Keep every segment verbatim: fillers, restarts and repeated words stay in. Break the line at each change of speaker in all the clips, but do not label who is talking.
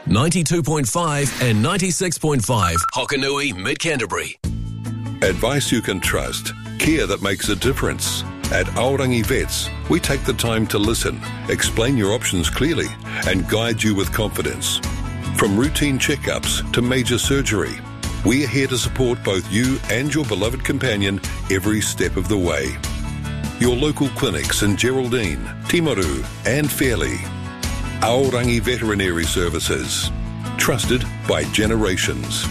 ninety-two point five and ninety-six point five Hokanui, Mid-Canterbury.
Advice you can trust. Care that makes a difference. At Aorangi Vets, we take the time to listen, explain your options clearly, and guide you with confidence. From routine checkups to major surgery, we're here to support both you and your beloved companion every step of the way. Your local clinics in Geraldine, Timaru, and Fairley. Aorangi Veterinary Services. Trusted by generations.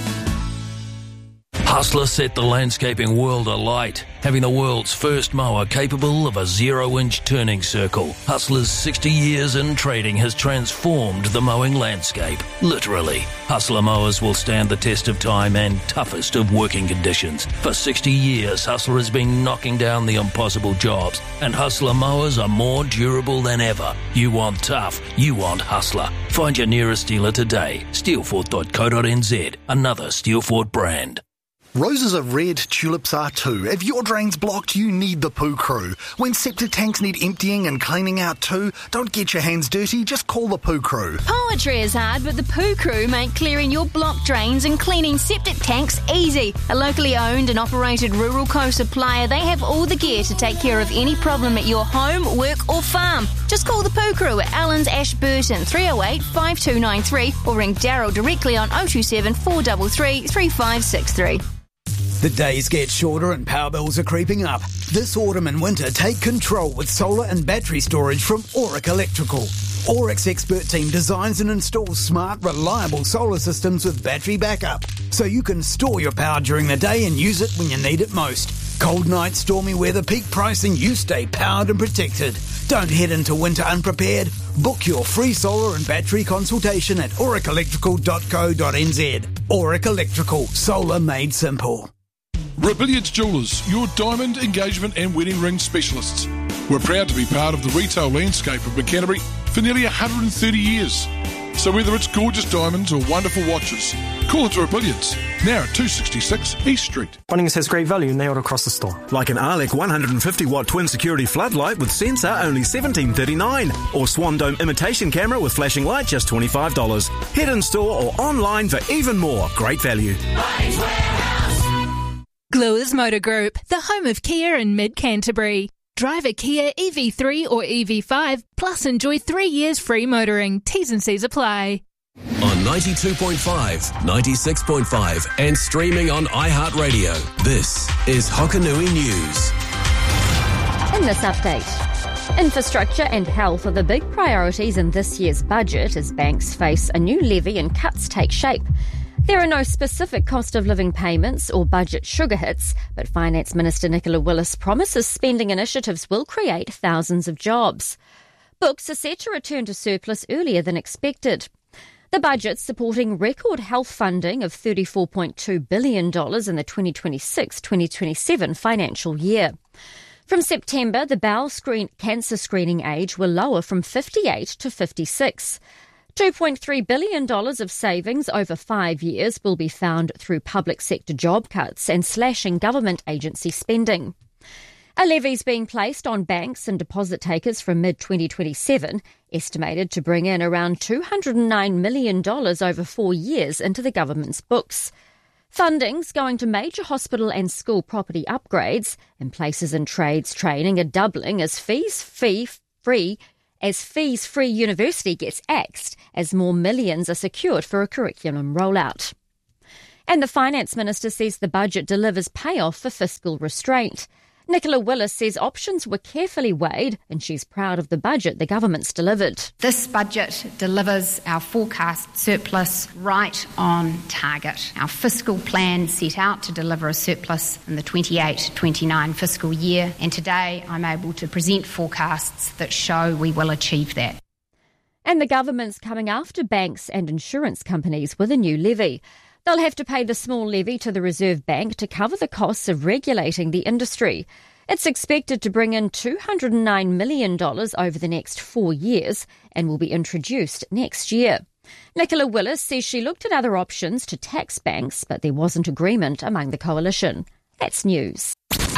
Hustler set the landscaping world alight, having the world's first mower capable of a zero-inch turning circle. Hustler's sixty years in trading has transformed the mowing landscape, literally. Hustler mowers will stand the test of time and toughest of working conditions. For sixty years, Hustler has been knocking down the impossible jobs, and Hustler mowers are more durable than ever. You want tough, you want Hustler. Find your nearest dealer today. steelfort dot co dot n z, another Steelfort brand.
Roses are red, tulips are too. If your drain's blocked, you need the Poo Crew. When septic tanks need emptying and cleaning out too, don't get your hands dirty, just call the Poo Crew.
Poetry is hard, but the Poo Crew make clearing your blocked drains and cleaning septic tanks easy. A locally owned and operated rural co-supplier, they have all the gear to take care of any problem at your home, work or farm. Just call the Poo Crew at Allen's Ashburton, three oh eight, five two nine three, or ring Daryl directly on oh two seven, four three three, three five six three.
The days get shorter and power bills are creeping up. This autumn and winter, take control with solar and battery storage from Auric Electrical. Auric's expert team designs and installs smart, reliable solar systems with battery backup, so you can store your power during the day and use it when you need it most. Cold nights, stormy weather, peak pricing, you stay powered and protected. Don't head into winter unprepared. Book your free solar and battery consultation at auric electrical dot co dot n z. Auric Electrical, solar made simple.
Rebellions Jewellers, your diamond, engagement and wedding ring specialists. We're proud to be part of the retail landscape of Mid-Canterbury for nearly one hundred thirty years. So whether it's gorgeous diamonds or wonderful watches, call into Rebellions, now at two sixty-six East Street.
Bunnings has great value nailed across the store.
Like an Arlec one hundred fifty watt twin security floodlight with sensor, only seventeen thirty-nine, or Swan Dome imitation camera with flashing light, just twenty-five dollars. Head in store or online for even more great value.
Bunnings Warehouse. Gluers Motor Group, the home of Kia in Mid-Canterbury. Drive a Kia E V three or E V five, plus enjoy three years free motoring. T's and C's apply.
On ninety-two point five, ninety-six point five, and streaming on iHeartRadio, this is Hokanui News.
In this update, infrastructure and health are the big priorities in this year's budget as banks face a new levy and cuts take shape. There are no specific cost of living payments or budget sugar hits, but Finance Minister Nicola Willis promises spending initiatives will create thousands of jobs. Books are set to return to surplus earlier than expected. The budget's supporting record health funding of thirty-four point two billion dollars in the twenty twenty-six twenty twenty-seven financial year. From September, the bowel screen cancer screening age will lower from fifty-eight to fifty-six. two point three billion dollars of savings over five years will be found through public sector job cuts and slashing government agency spending. A levy's being placed on banks and deposit takers from mid twenty twenty-seven, estimated to bring in around two hundred nine million dollars over four years into the government's books. Funding's going to major hospital and school property upgrades, and places in trades training are doubling as fees fee free as fees-free university gets axed as more millions are secured for a curriculum rollout. And the Finance Minister says the budget delivers payoff for fiscal restraint. Nicola Willis says options were carefully weighed and she's proud of the budget the government's delivered.
This budget delivers our forecast surplus right on target. Our fiscal plan set out to deliver a surplus in the twenty-eight twenty-nine fiscal year, and today I'm able to present forecasts that show we will achieve that.
And the government's coming after banks and insurance companies with a new levy. They'll have to pay the small levy to the Reserve Bank to cover the costs of regulating the industry. It's expected to bring in two hundred nine million dollars over the next four years and will be introduced next year. Nicola Willis says she looked at other options to tax banks, but there wasn't agreement among the coalition. That's news.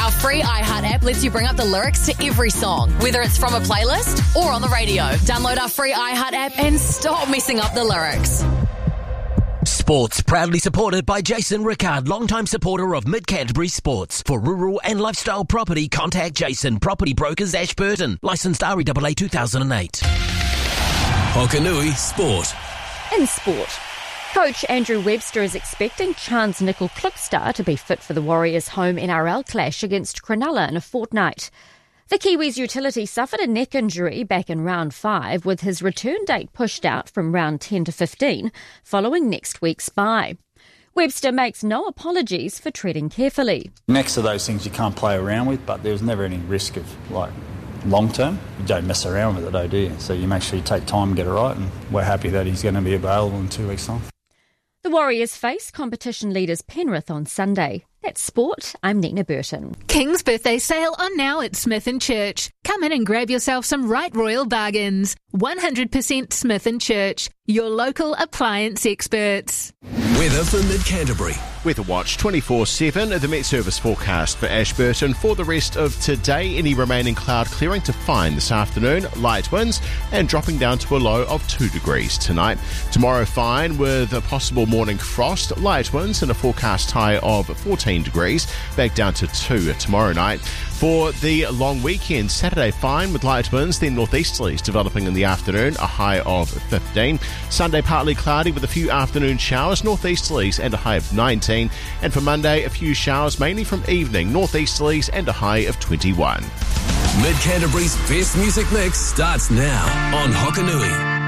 Our free iHeart app lets you bring up the lyrics to every song, whether it's from a playlist or on the radio. Download our free iHeart app and stop messing up the lyrics.
Sports proudly supported by Jason Rickard, longtime supporter of Mid-Canterbury Sports. For rural and lifestyle property, contact Jason, Property Brokers, Ashburton. Licensed R E A A two thousand eight.
Hokanui Sport.
In sport, coach Andrew Webster is expecting Chance Nicol-Klukstad to be fit for the Warriors' home N R L clash against Cronulla in a fortnight. The Kiwis utility suffered a neck injury back in round five, with his return date pushed out from round ten to fifteen following next week's bye. Webster makes no apologies for treading carefully.
Next to those things you can't play around with, but there's never any risk of, like, long term. You don't mess around with it though, do you? So you make sure you take time and get it right, and we're happy that he's going to be available in two weeks' time.
The Warriors face competition leaders Penrith on Sunday. That's sport. I'm Nina Burton.
King's birthday sale on now at Smith and Church. Come in and grab yourself some right royal bargains. one hundred percent Smith and Church, your local appliance experts.
Weather for Mid-Canterbury.
Weather Watch twenty-four seven, the Met Service forecast for Ashburton. For the rest of today, any remaining cloud clearing to fine this afternoon, light winds and dropping down to a low of two degrees tonight. Tomorrow fine with a possible morning frost, light winds and a forecast high of fourteen degrees, back down to two tomorrow night. For the long weekend, Saturday fine with light winds, then northeasterlies developing in the afternoon, a high of fifteen. Sunday partly cloudy with a few afternoon showers, northeasterlies and a high of nineteen. And for Monday, a few showers mainly from evening, northeasterlies and a high of twenty-one.
Mid-Canterbury's best music mix starts now on Hokanui.